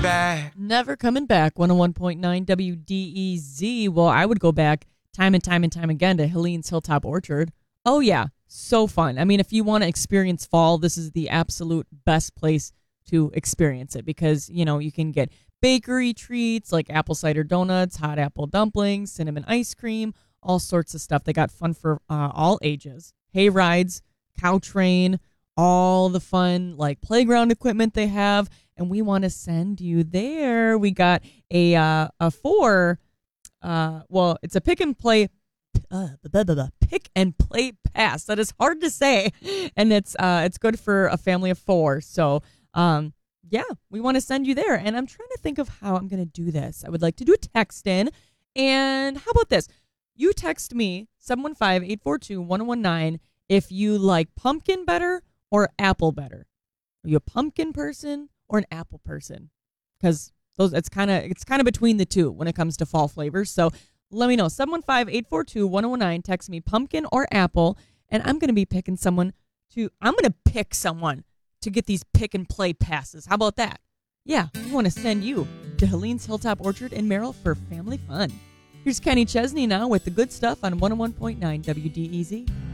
back. Never coming back. 101.9 WDEZ. Well, I would go back time and time and time again to Helene's Hilltop Orchard. Oh, yeah. So fun. I mean, if you want to experience fall, this is the absolute best place to experience it because, you know, you can get bakery treats like apple cider donuts, hot apple dumplings, cinnamon ice cream, all sorts of stuff. They got fun for all ages. Hay rides, cow train, all the fun like playground equipment they have. And we want to send you there. We got it's a pick and play pass. That is hard to say. And it's good for a family of 4. So, yeah, we want to send you there. And I'm trying to think of how I'm going to do this. I would like to do a text in. And how about this? You text me, 715-842-1019, if you like pumpkin better or apple better. Are you a pumpkin person or an apple person? Because it's kind of between the two when it comes to fall flavors. So let me know. 715-842-1019. Text me pumpkin or apple. And I'm going to be picking someone to get these pick and play passes. How about that? Yeah, we want to send you to Helene's Hilltop Orchard in Merrill for family fun. Here's Kenny Chesney now with the good stuff on 101.9 WDEZ.